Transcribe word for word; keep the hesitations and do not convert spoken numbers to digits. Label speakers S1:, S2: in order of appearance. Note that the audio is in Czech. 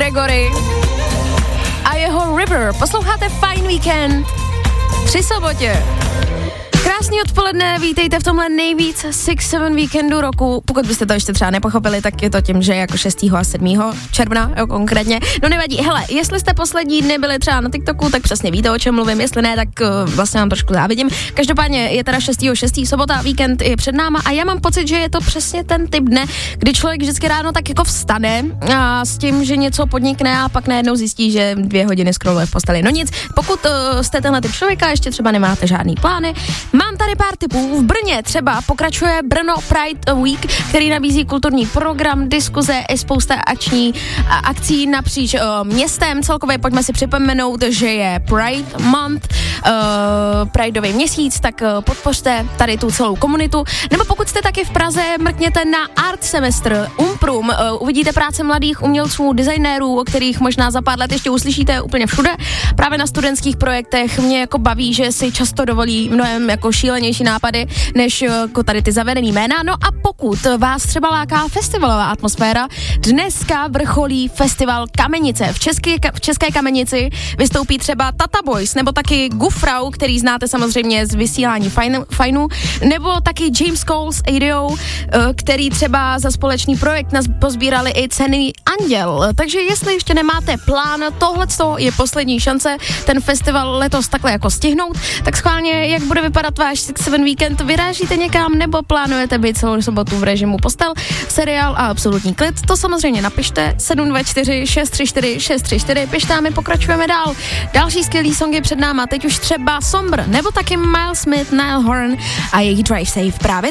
S1: Gregory a jeho River. Posloucháte Fajn víkend při sobotě. Krásný odpoledne, vítejte v tomhle nejvíc Six Seven víkendu roku. Pokud byste to ještě třeba nepochopili, tak je to tím, že jako šestého a sedmého června, jo, konkrétně. No nevadí, hele, jestli jste poslední dny byli třeba na TikToku, tak přesně víte, o čem mluvím, jestli ne, tak uh, vlastně vám trošku závidím. Každopádně je teda šestého šestého sobota, víkend je před náma a já mám pocit, že je to přesně ten typ dne, kdy člověk vždycky ráno tak jako vstane a s tím, že něco podnikne a pak najednou zjistí, že dvě hodiny scrolluje v posteli. No nic, pokud uh, jste tenhle typ člověka, ještě třeba nemáte žádný plány, mám tady pár tipů. V Brně třeba pokračuje Brno Pride Week, který nabízí kulturní program, diskuze i spousta akční a akcí napříč uh, městem. Celkově pojďme si připomenout, že je Pride Month, uh, Prideový měsíc, tak uh, podpořte tady tu celou komunitu. Nebo pokud jste taky v Praze, mrkněte na Art Semestr Umprum. Uh, uvidíte práce mladých umělců, designérů, o kterých možná za pár let ještě uslyšíte úplně všude. Právě na studentských projektech mě jako baví, že si často dovolí mnohem jako šílenější nápady, než jako tady ty zavedený jména. No a pokud vás třeba láká festivalová atmosféra, dneska vrcholí festival Kamenice. V České, v České Kamenici vystoupí třeba Tata Boys, nebo taky Gufrau, který znáte samozřejmě z vysílání Fajnu, Fajnu nebo taky James Coles A D O, který třeba za společný projekt nás pozbírali i ceny Anděl. Takže jestli ještě nemáte plán, tohleto je poslední šance ten festival letos takhle jako stihnout, tak schválně, jak bude vypadat váš Six Seven víkend, vyrážíte někam nebo plánujete být celou sobotu v režimu postel, seriál a absolutní klid, to samozřejmě napište sedm dva čtyři šest tři čtyři šest tři čtyři, pište a my pokračujeme dál. Další skvělý song je před náma, teď už třeba Sombr, nebo taky Miles Smith, Niall Horan a jejich Drive Safe právě